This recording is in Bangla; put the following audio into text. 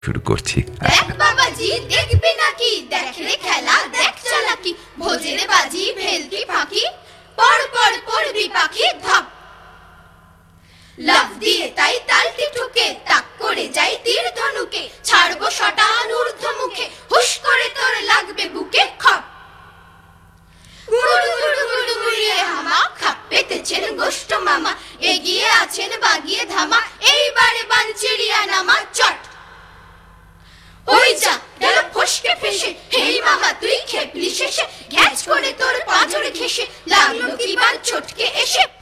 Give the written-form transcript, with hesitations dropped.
শুরু করছি। দেখ বাবাজি দেখবি নাকি, দেখ রে খেলা দেখ চালাকি, ভোজের বাজি ভেলকি ফাঁকি, পড় পড় পড়বি পাখি ধাপ, লাফ দিয়ে তাই তালটি ঠুকে, তাক করে যাই তীর ধনুকে, ছাড়বো শটান ঊর্ধ্ব মুখে, হুশ করে তোর লাগবে বুকে খপ, গুড়ু গুড়ু গুড়ু গুড়িয়ে হামা, খাপ পেতেছেন গোষ্ঠ মামা, এগিয়ে আছেন বাগিয়ে ধামা, এইবারে বান চিড়িয়া নামা চট, ওই যা গেল ফসকে ফেসে, হেই মামা তুই খেপলি শেষে, ঘ্যাচ করে তোর পাঁজরে ঘেসে, লাগলো কিবার ছোটকে এসে